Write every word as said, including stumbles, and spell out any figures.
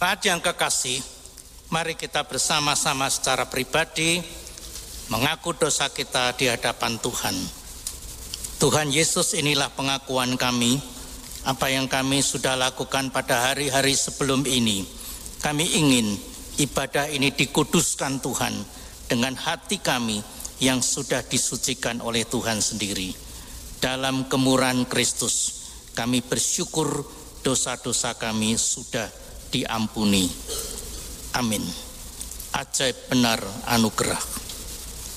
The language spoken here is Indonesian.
Jemaat yang kekasih, mari kita bersama-sama secara pribadi mengaku dosa kita di hadapan Tuhan. Tuhan Yesus, inilah pengakuan kami, apa yang kami sudah lakukan pada hari-hari sebelum ini. Kami ingin ibadah ini dikuduskan Tuhan dengan hati kami yang sudah disucikan oleh Tuhan sendiri. Dalam kemurahan Kristus, kami bersyukur dosa-dosa kami sudah diampuni. Amin. Ajaib benar anugerah.